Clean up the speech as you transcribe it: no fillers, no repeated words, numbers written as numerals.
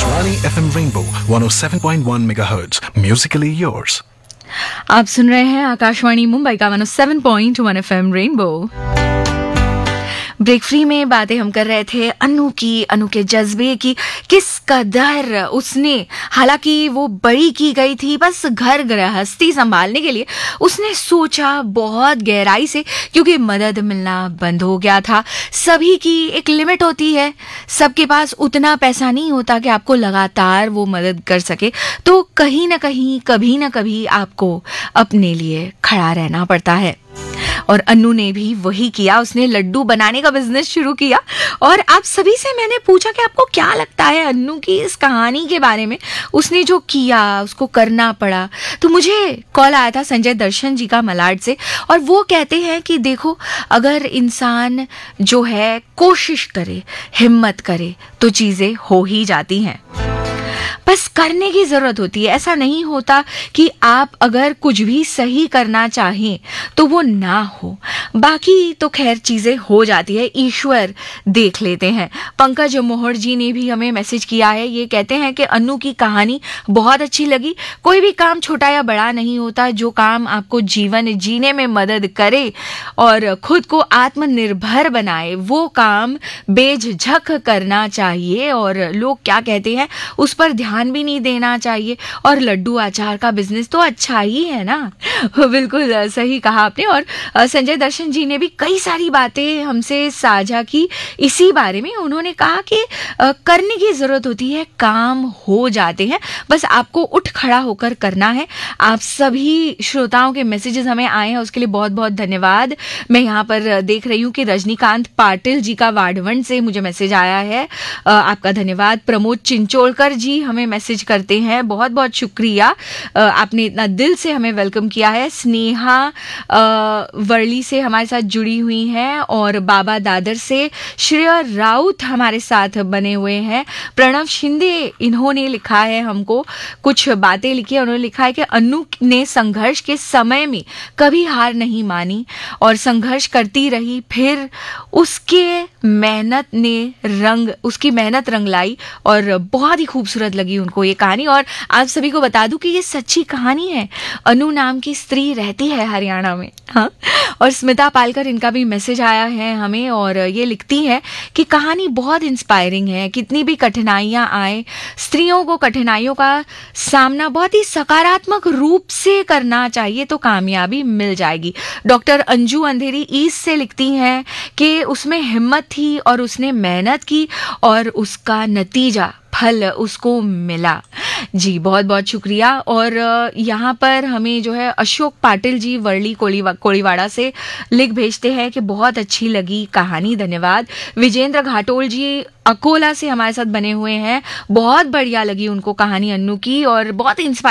Akashvani FM Rainbow 107.1 MHz. Musically yours. आप सुन रहे हैं आकाशवाणी मुंबई का 107.1 एफएम रेनबो। ब्रेक फ्री में बातें हम कर रहे थे अनु के जज्बे की, किस कदर उसने, हालांकि वो बड़ी की गई थी बस घर गृहस्थी संभालने के लिए, उसने सोचा बहुत गहराई से, क्योंकि मदद मिलना बंद हो गया था। सभी की एक लिमिट होती है, सबके पास उतना पैसा नहीं होता कि आपको लगातार वो मदद कर सके, तो कहीं ना कहीं कभी ना कभी आपको अपने लिए खड़ा रहना पड़ता है। और अन्नू ने भी वही किया, उसने लड्डू बनाने का बिजनेस शुरू किया। और आप सभी से मैंने पूछा कि आपको क्या लगता है अन्नू की इस कहानी के बारे में, उसने जो किया उसको करना पड़ा। तो मुझे कॉल आया था संजय दर्शन जी का मलाड से, और वो कहते हैं कि देखो, अगर इंसान जो है कोशिश करे, हिम्मत करे, तो चीजें हो ही जाती हैं। बस करने की जरूरत होती है। ऐसा नहीं होता कि आप अगर कुछ भी सही करना चाहें तो वो ना हो, बाकी तो खैर चीजें हो जाती है, ईश्वर देख लेते हैं। पंकज मोहर जी ने भी हमें मैसेज किया है, ये कहते हैं कि अन्नू की कहानी बहुत अच्छी लगी। कोई भी काम छोटा या बड़ा नहीं होता, जो काम आपको जीवन जीने में मदद करे और खुद को आत्मनिर्भर बनाए, वो काम बेझिझक करना चाहिए, और लोग क्या कहते हैं उस पर ध्यान भी नहीं देना चाहिए। और लड्डू अचार का बिजनेस तो अच्छा ही है ना। बिल्कुल सही कहा आपने। और संजय दर्शन जी ने भी कई सारी बातें हमसे साझा की इसी बारे में। उन्होंने कहा कि करने की जरूरत होती है, काम हो जाते हैं, बस आपको उठ खड़ा होकर करना है। आप सभी श्रोताओं के मैसेजेस हमें आए हैं, उसके लिए बहुत बहुत धन्यवाद। मैं यहाँ पर देख रही हूँ कि रजनीकांत पाटिल जी का वाडवंड से मुझे मैसेज आया है, आपका धन्यवाद। प्रमोद चिंचोलकर जी हमें मैसेज करते हैं, बहुत बहुत शुक्रिया, आपने इतना दिल से हमें वेलकम किया है। स्नेहा वर्ली से हमारे साथ जुड़ी हुई हैं, और बाबा दादर से श्रेया राउत हमारे साथ बने हुए हैं। प्रणव शिंदे, इन्होंने लिखा है हमको कुछ बातें लिखी है। उन्होंने लिखा है कि अन्नू ने संघर्ष के समय में कभी हार नहीं मानी और संघर्ष करती रही, फिर उसकी मेहनत रंग लाई, और बहुत ही खूबसूरत लगी उनको ये कहानी। और आप सभी को बता दूं कि ये सच्ची कहानी है। अनु नाम की स्त्री रहती है हरियाणा में, हाँ। और स्मिता पालकर, इनका भी मैसेज आया है हमें, और ये लिखती है कि कहानी बहुत इंस्पायरिंग है। कितनी भी कठिनाइयां आए, स्त्रियों को कठिनाइयों का सामना बहुत ही सकारात्मक रूप से करना चाहिए, तो कामयाबी मिल जाएगी। डॉक्टर अंजू अंधेरी ईस्ट से लिखती हैं कि उसमें हिम्मत थी और उसने मेहनत की और उसका नतीजा, फल उसको मिला। जी बहुत बहुत शुक्रिया। और यहाँ पर हमें जो है अशोक पाटिल जी वर्ली कोलीवाड़ा से लिख भेजते हैं कि बहुत अच्छी लगी कहानी, धन्यवाद। विजेंद्र घाटोल जी अकोला से हमारे साथ बने हुए हैं, बहुत बढ़िया लगी उनको कहानी अन्नू की, और बहुत इंस्पायर